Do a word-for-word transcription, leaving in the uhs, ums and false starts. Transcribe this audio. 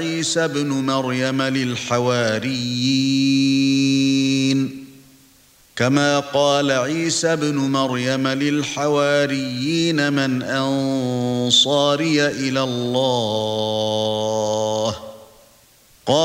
عيسى ابن مريم للحواريين كما قال عيسى ابن مريم للحواريين من أنصاري إلى الله